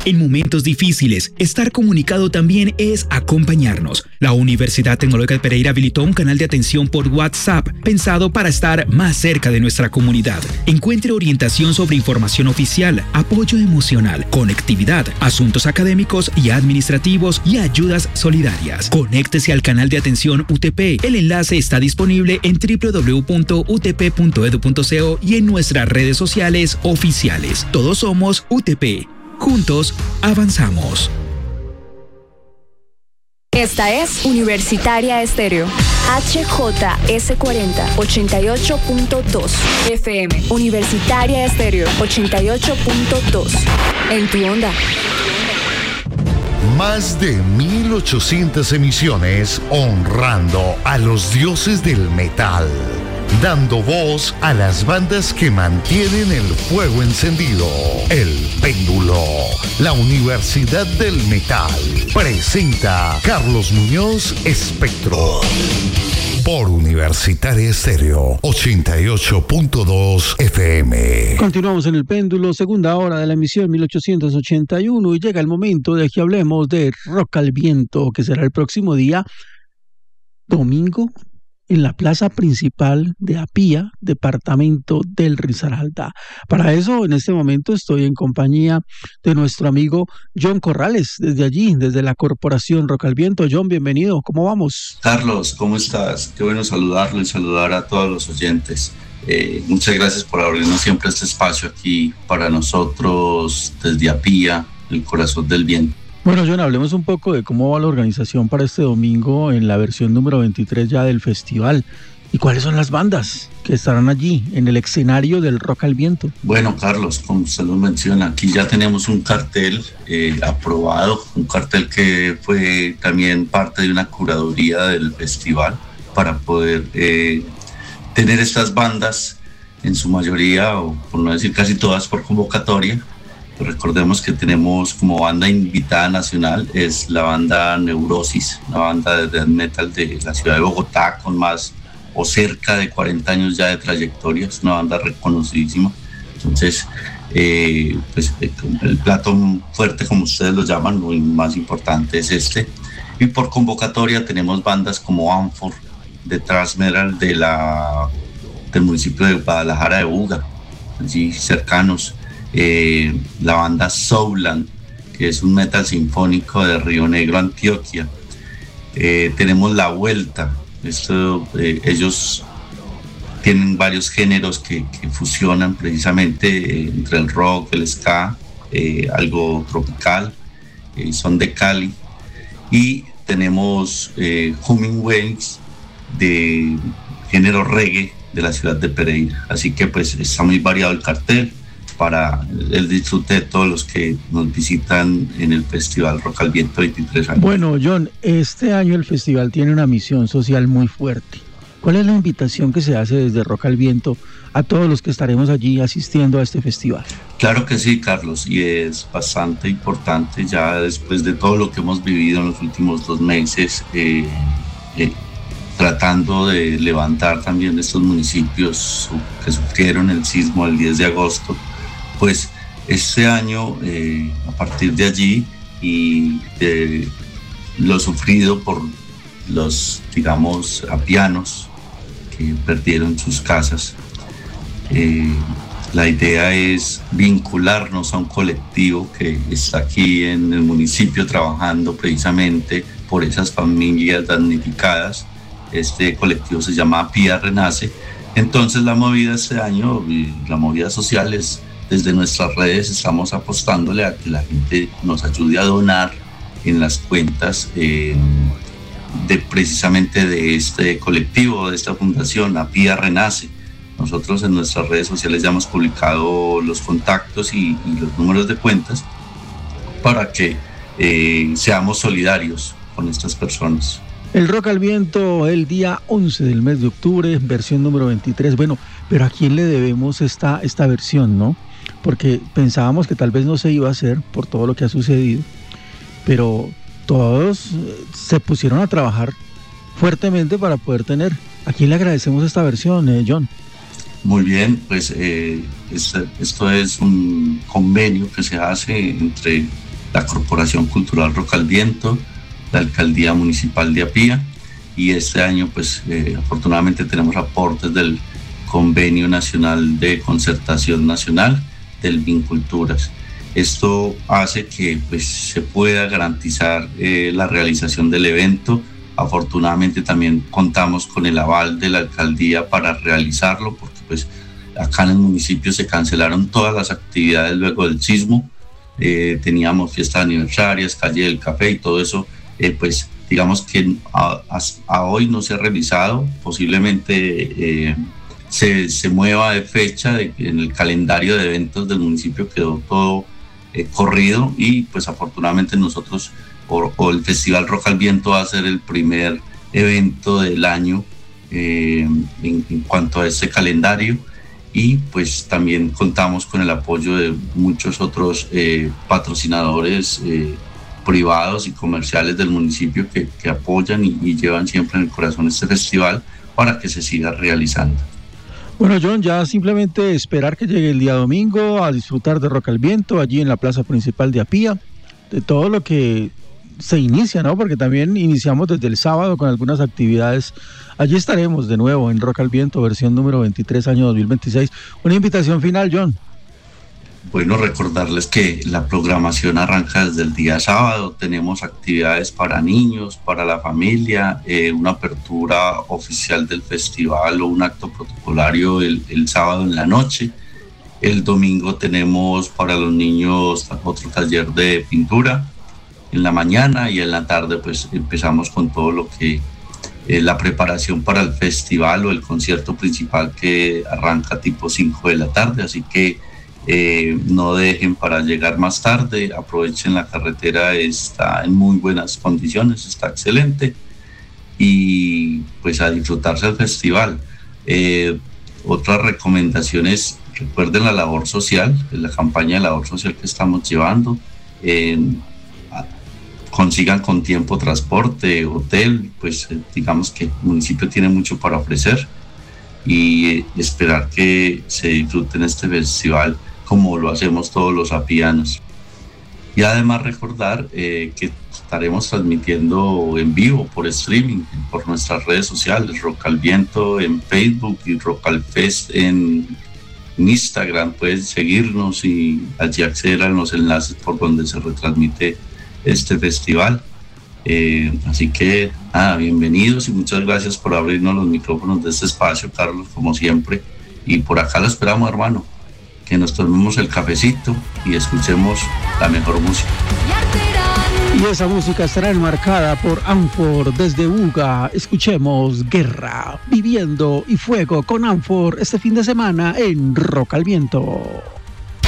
En momentos difíciles, estar comunicado también es acompañarnos. La Universidad Tecnológica de Pereira habilitó un canal de atención por WhatsApp pensado para estar más cerca de nuestra comunidad. Encuentre orientación sobre información oficial, apoyo emocional, conectividad, asuntos académicos y administrativos y ayudas solidarias. Conéctese al canal de atención UTP. El enlace está disponible en www.utp.edu.co y en nuestras redes sociales oficiales. Todos somos UTP. Juntos avanzamos. Esta es Universitaria Estéreo. HJS40 88.2 FM. Universitaria Estéreo 88.2. En tu onda. Más de 1800 emisiones honrando a los dioses del metal, dando voz a las bandas que mantienen el fuego encendido. El Péndulo, la Universidad del Metal, presenta Carlos Muñoz Espectro. Por Universitaria Estéreo 88.2 FM. Continuamos en El Péndulo, segunda hora de la emisión 1881, y llega el momento de que hablemos de Rock al Viento, que será el próximo día domingo en la plaza principal de Apía, departamento del Risaralda. Para eso, en este momento estoy en compañía de nuestro amigo John Corrales, desde allí, desde la Corporación Rock al Viento. John, bienvenido, ¿cómo vamos? Carlos, ¿cómo estás? Qué bueno saludarlo y saludar a todos los oyentes. Muchas gracias por abrirnos siempre este espacio aquí para nosotros desde Apía, el corazón del viento. Bueno, John, hablemos un poco de cómo va la organización para este domingo en la versión número 23 ya del festival. ¿Y cuáles son las bandas que estarán allí en el escenario del Rock al Viento? Bueno, Carlos, como usted lo menciona, aquí ya tenemos un cartel aprobado, un cartel que fue también parte de una curaduría del festival para poder tener estas bandas, en su mayoría, o por no decir casi todas, por convocatoria. Recordemos que tenemos como banda invitada nacional, es la banda Neurosis, una banda de death metal de la ciudad de Bogotá con más o cerca de 40 años ya de trayectoria, es una banda reconocidísima. Entonces, pues el plato fuerte, como ustedes lo llaman, lo más importante es este. Y por convocatoria tenemos bandas como Anfor, de thrash metal del municipio de Guadalajara de Buga, allí cercanos. La banda Souland, que es un metal sinfónico de Río Negro, Antioquia. Tenemos La Vuelta. Ellos tienen varios géneros que fusionan precisamente entre el rock, el ska, algo tropical. Son de Cali. Y tenemos Humming Waves, de género reggae, de la ciudad de Pereira. Así que pues está muy variado el cartel para el disfrute de todos los que nos visitan en el Festival Rock al Viento 23 años. Bueno, John, este año el festival tiene una misión social muy fuerte. ¿Cuál es la invitación que se hace desde Rock al Viento a todos los que estaremos allí asistiendo a este festival? Claro que sí, Carlos, y es bastante importante ya después de todo lo que hemos vivido en los últimos 2 meses, tratando de levantar también estos municipios que sufrieron el sismo del 10 de agosto. Pues este año, a partir de allí y de lo sufrido por los, digamos, apianos que perdieron sus casas, la idea es vincularnos a un colectivo que está aquí en el municipio trabajando precisamente por esas familias damnificadas. Este colectivo se llama Apía Renace. Entonces la movida este año, la movida social es, desde nuestras redes estamos apostándole a que la gente nos ayude a donar en las cuentas precisamente de este colectivo, de esta fundación, Apía Renace. Nosotros en nuestras redes sociales ya hemos publicado los contactos y los números de cuentas para que seamos solidarios con estas personas. El Rock al Viento el día 11 del mes de octubre, versión número 23. Bueno, pero ¿a quién le debemos esta versión, no? Porque pensábamos que tal vez no se iba a hacer por todo lo que ha sucedido, pero todos se pusieron a trabajar fuertemente para poder tener. ¿A quién le agradecemos esta versión, John? Muy bien, pues esto es un convenio que se hace entre la Corporación Cultural Roca al Viento, la Alcaldía Municipal de Apía, y este año pues afortunadamente tenemos aportes del Convenio Nacional de Concertación Nacional del Vinculturas. Esto hace que pues se pueda garantizar la realización del evento. Afortunadamente también contamos con el aval de la alcaldía para realizarlo, porque pues acá en el municipio se cancelaron todas las actividades luego del sismo. Teníamos fiestas aniversarias, calle del café y todo eso, pues digamos que a hoy no se ha realizado. Posiblemente se mueva de fecha, en el calendario de eventos del municipio quedó todo corrido, y pues afortunadamente nosotros o el Festival Roca al Viento va a ser el primer evento del año en cuanto a este calendario, y pues también contamos con el apoyo de muchos otros patrocinadores privados y comerciales del municipio que apoyan y llevan siempre en el corazón este festival para que se siga realizando. Bueno, John, ya simplemente esperar que llegue el día domingo a disfrutar de Roca al Viento allí en la plaza principal de Apía, de todo lo que se inicia, ¿no? Porque también iniciamos desde el sábado con algunas actividades. Allí estaremos de nuevo en Roca al Viento, versión número 23, año 2026. Una invitación final, John. Bueno, recordarles que la programación arranca desde el día sábado. Tenemos actividades para niños, para la familia, una apertura oficial del festival o un acto protocolario el sábado en la noche. El domingo tenemos para los niños otro taller de pintura en la mañana, y en la tarde pues empezamos con todo lo que la preparación para el festival o el concierto principal, que arranca tipo 5 de la tarde, así que no dejen para llegar más tarde, aprovechen, la carretera está en muy buenas condiciones, está excelente, y pues a disfrutarse del festival. Otras recomendaciones: recuerden la labor social, la campaña de labor social que estamos llevando. Consigan con tiempo transporte, hotel, pues digamos que el municipio tiene mucho para ofrecer, y esperar que se disfruten este festival como lo hacemos todos los apianos. Y además recordar que estaremos transmitiendo en vivo por streaming por nuestras redes sociales, Roca al Viento en Facebook y Roca al Fest en Instagram. Pueden seguirnos y allí acceder a los enlaces por donde se retransmite este festival. Así que nada, bienvenidos y muchas gracias por abrirnos los micrófonos de este espacio, Carlos, como siempre, y por acá lo esperamos, hermano, que nos tomemos el cafecito y escuchemos la mejor música. Y esa música estará enmarcada por Amfor desde Buga. Escuchemos Guerra, Viviendo y Fuego con Amfor este fin de semana en Roca al Viento.